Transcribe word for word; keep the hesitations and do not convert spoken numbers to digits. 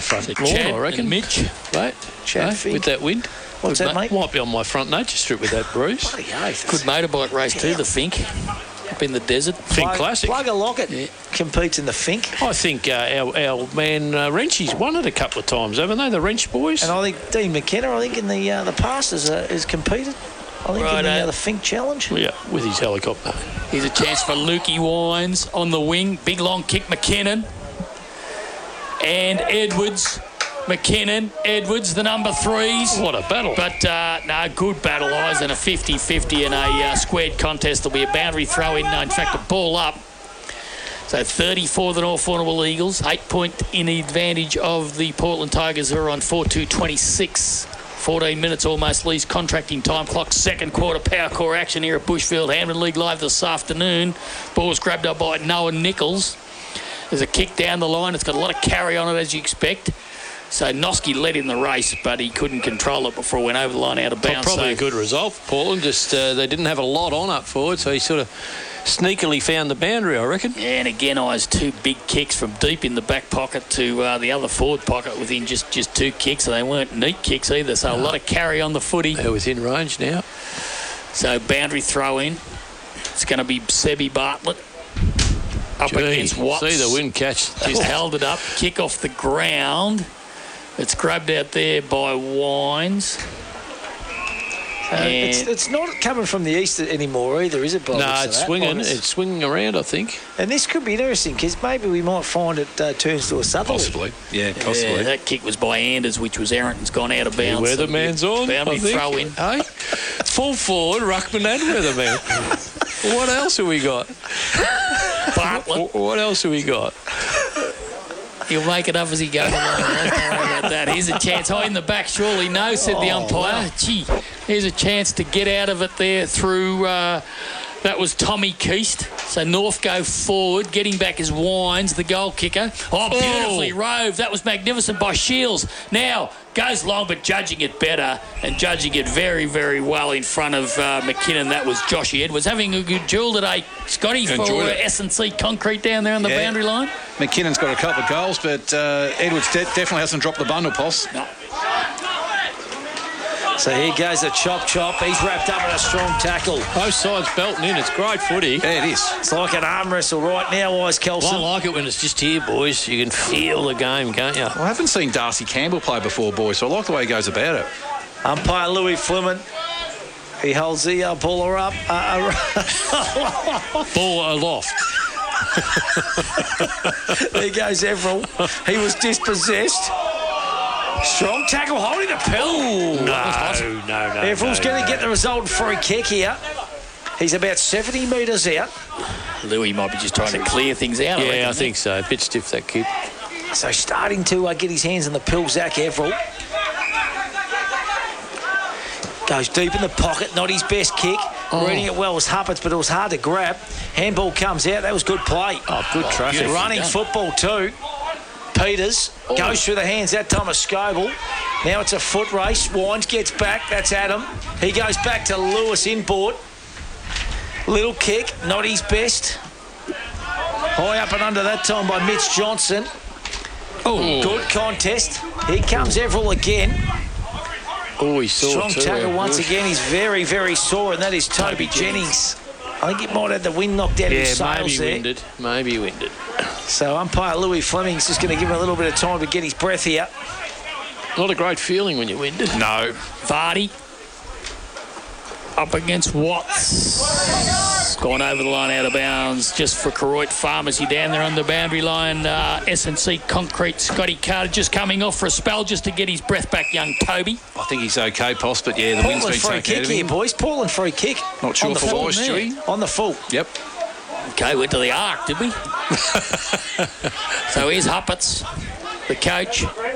front lawn, Chad I reckon. and Mitch. Mate, Chad eh, Fink. with that wind. What's Could that, ma- mate? Might be on my front nature strip with that, Bruce. Bloody oath. Good motorbike race too, the Fink. Up in the desert. Fink Plug- Classic. Plug a Lockett Yeah. competes in the Fink. I think uh, our, our man uh, Wrenchy's won it a couple of times, haven't they? The Wrench boys. And I think Dean McKenna, I think in the uh, the past, has, uh, has competed. I think in the, Righto. uh, the Fink Challenge. Yeah, with his helicopter. Here's a chance for Lukey Wines on the wing. Big long kick, McKinnon. And Edwards. McKinnon, Edwards, the number threes. What a battle. But, uh, no, good battle, eyes, and a fifty-fifty in a uh, squared contest. There'll be a boundary throw in, uh, in fact, a ball up. So thirty for the North Warrnambool Eagles, eight point in the advantage of the Portland Tigers, who are on four two twenty-six. fourteen minutes almost least contracting time clock. Second quarter power core action here at Bushfield. Hamden League Live this afternoon. Ball's grabbed up by Noah Nichols. There's a kick down the line. It's got a lot of carry on it, as you expect. So Noski led in the race, but he couldn't control it before it went over the line out of bounds. Probably so a good result for Portland. Just uh, they didn't have a lot on up forward, so he sort of sneakily found the boundary, I reckon. And again, I was two big kicks from deep in the back pocket to uh, the other forward pocket within just, just two kicks. So they weren't neat kicks either. So no. A lot of carry on the footy. They're within range now. So boundary throw in. It's going to be Sebi Bartlett up Gee, against Watts. See the wind catch. Just held it up. Kick off the ground. It's grabbed out there by Wines. Uh, it's, it's not coming from the east anymore either, is it, Bob? No, it's swinging. It's swinging around, I think. And this could be interesting because maybe we might find it uh, turns to a southerly. Possibly. Yeah, possibly. Yeah, that kick was by Anders, which was Errington's gone out of bounds. The weatherman's on, Boundary I think. throw in. Hey? Full forward, Ruckman and weatherman. What else have we got? Bartlett. What else have we got? He'll make it up as he goes along. Don't worry about that. Here's a chance. Oh, in the back, surely no, said the Oh, umpire. wow. Gee, here's a chance to get out of it there through... Uh, that was Tommy Keast. So North go forward. Getting back is Wines, the goal kicker. Oh, beautifully Oh. roved. That was magnificent by Shields. Now, goes long, but judging it better and judging it very, very well in front of uh, McKinnon. That was Joshy Edwards. Having a good duel today, Scotty, for Enjoyed uh, it. S and C Concrete down there on the Yeah. boundary line. McKinnon's got a couple of goals, but uh, Edwards de- definitely hasn't dropped the bundle, Poss. No. So here goes a chop chop. He's wrapped up in a strong tackle. Both sides belting in. It's great footy. Yeah, it is. It's like an arm wrestle right now, Wise I Kelson. like it when it's just here, boys. You can feel the game, can't you? Well, I haven't seen Darcy Campbell play before, boys, so I like the way he goes about it. Umpire Louis Fleming. He holds the uh, baller up. Uh, uh, Ball aloft. there goes Everell. He was dispossessed. Strong tackle holding the pill. No, no, no. Everell's no, going no. to get the result free kick here. He's about seventy metres out. Louis might be just trying to clear things out. Yeah, reckon, I think so. A bit stiff, that kid. So starting to uh, get his hands on the pill, Zach Everell. Goes deep in the pocket, not his best kick. Oh. Reading it well was Huppets, but it was hard to grab. Handball comes out. That was good play. Oh, good traffic. Good running done. football too. Peters goes through the hands that time of Scoble. Now it's a foot race. Wines gets back. That's Adam. He goes back to Lewis inboard. Little kick, not his best. High up and under that time by Mitch Johnson. Oh, Good contest. Here comes Everell again. Oh, he's sore Strong too. tackle once Bush. again. He's very, very sore, and that is Toby, Toby Jennings. I think it might have the wind knocked out of his Yeah, sails maybe there. winded. Maybe winded. So umpire Louis Fleming's just going to give him a little bit of time to get his breath here. Not a great feeling when you're winded. No. Vardy up against Watts. Gone over the line out of bounds just for Koroit Pharmacy down there on the boundary line. Uh, S and C Concrete. Scotty Carter just coming off for a spell just to get his breath back, young Toby. I think he's okay, Poss, but yeah, the wind's Portland been free taken out kick of here, him. boys. Portland free kick. Not sure On the for full why, there. Stewie. On the full. Yep. Okay, went to the arc, did we? So here's Huppets, the coach.